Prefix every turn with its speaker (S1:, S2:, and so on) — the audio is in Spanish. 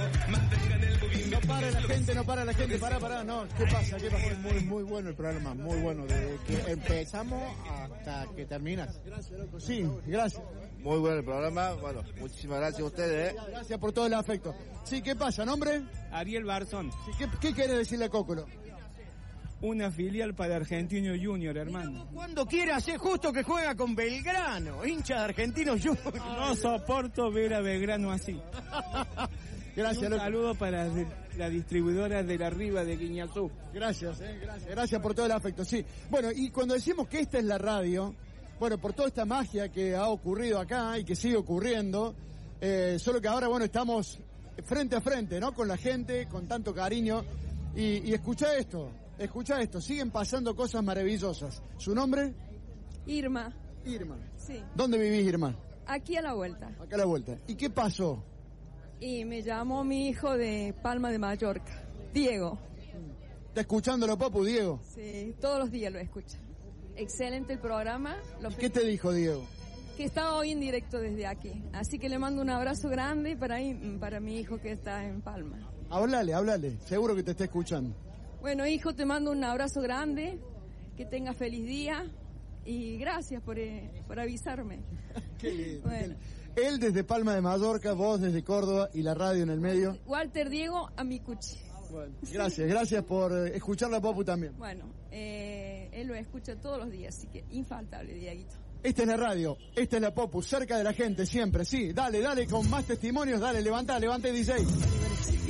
S1: No para la gente, para, no. ¿Qué pasa? Muy bueno el programa, muy bueno. Desde que empezamos hasta que terminas. Gracias, loco. Sí, gracias.
S2: Muy bueno el programa, bueno, muchísimas gracias a ustedes.
S1: Gracias por todo el afecto. Sí, ¿qué pasa? ¿Nombre?
S3: Ariel Barzón.
S1: Sí, ¿qué quiere decirle a Cócolo?
S3: Una filial para Argentino Junior, hermano.
S4: Cuando quiera hacer justo que juega con Belgrano, hincha de Argentino Junior.
S3: No soporto ver a Belgrano así.
S1: Gracias,
S3: un saludo para la distribuidora de la Riva de Guiñazú.
S1: Gracias. Gracias por todo el afecto, sí. Bueno, y cuando decimos que esta es la radio, bueno, por toda esta magia que ha ocurrido acá y que sigue ocurriendo, solo que ahora, bueno, estamos frente a frente, ¿no? Con la gente, con tanto cariño. Y escucha esto, siguen pasando cosas maravillosas. ¿Su nombre?
S5: Irma. Sí.
S1: ¿Dónde vivís, Irma?
S5: Aquí a la vuelta.
S1: Acá a la vuelta. ¿Y qué pasó?
S5: Y me llamó mi hijo de Palma de Mallorca, Diego.
S1: ¿Está escuchándolo, Papu, Diego?
S5: Sí, todos los días lo escucha. Excelente el programa.
S1: ¿Y qué te dijo Diego?
S5: Que estaba hoy en directo desde aquí. Así que le mando un abrazo grande para mi hijo que está en Palma.
S1: Háblale, seguro que te está escuchando.
S5: Bueno, hijo, te mando un abrazo grande, que tengas feliz día y gracias por avisarme.
S1: Qué lindo.
S5: Bueno.
S1: Él desde Palma de Mallorca, vos desde Córdoba y la radio en el medio.
S5: Walter Diego Amicucci.
S1: Bueno, gracias por escuchar la Popu también.
S5: Bueno, él lo escucha todos los días, así que infaltable, Dieguito.
S1: Esta es la radio, esta es la Popu, cerca de la gente siempre, sí. Dale, con más testimonios, dale, levanta DJ.